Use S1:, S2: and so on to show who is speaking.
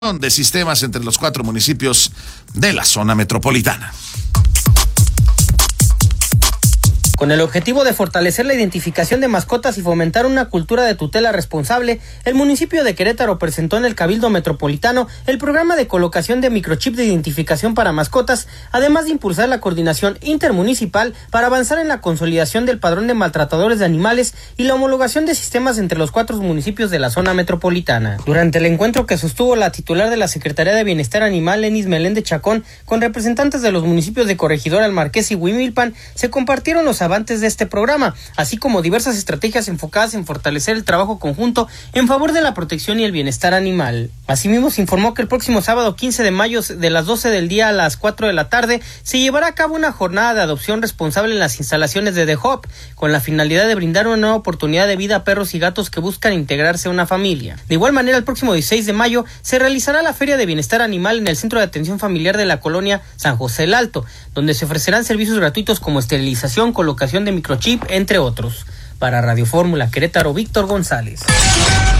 S1: de sistemas entre los 4 municipios de la zona metropolitana.
S2: Con el objetivo de fortalecer la identificación de mascotas y fomentar una cultura de tutela responsable, el municipio de Querétaro presentó en el Cabildo Metropolitano el programa de colocación de microchip de identificación para mascotas, además de impulsar la coordinación intermunicipal para avanzar en la consolidación del padrón de maltratadores de animales y la homologación de sistemas entre los 4 municipios de la zona metropolitana. Durante el encuentro que sostuvo la titular de la Secretaría de Bienestar Animal, Lenis Meléndez Chacón, con representantes de los municipios de Corregidora, El Marqués y Huimilpan, se compartieron los avances de este programa, así como diversas estrategias enfocadas en fortalecer el trabajo conjunto en favor de la protección y el bienestar animal. Asimismo, se informó que el próximo sábado 15 de mayo de las 12 del día a las 4 de la tarde se llevará a cabo una jornada de adopción responsable en las instalaciones de The Hub, con la finalidad de brindar una nueva oportunidad de vida a perros y gatos que buscan integrarse a una familia. De igual manera, el próximo 16 de mayo se realizará la Feria de Bienestar Animal en el Centro de Atención Familiar de la colonia San José el Alto, donde se ofrecerán servicios gratuitos como esterilización, colocación de microchip, entre otros. Para Radio Fórmula Querétaro, Víctor González.